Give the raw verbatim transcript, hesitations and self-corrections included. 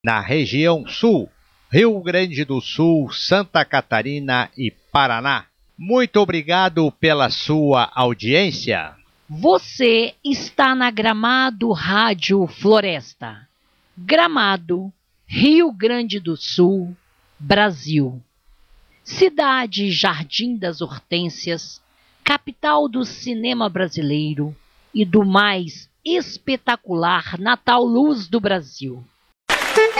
na região sul, Rio Grande do Sul, Santa Catarina e Paraná. Muito obrigado pela sua audiência. Você está na Gramado Rádio Floresta. Gramado, Rio Grande do Sul, Brasil. Cidade Jardim das Hortênsias, capital do cinema brasileiro e do mais espetacular Natal Luz do Brasil.